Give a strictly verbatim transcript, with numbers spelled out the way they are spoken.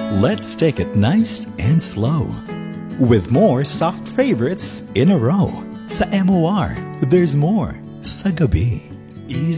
Let's take it nice and slow. With more soft favorites in a row. Sa M O R, there's more sa gabi. Easy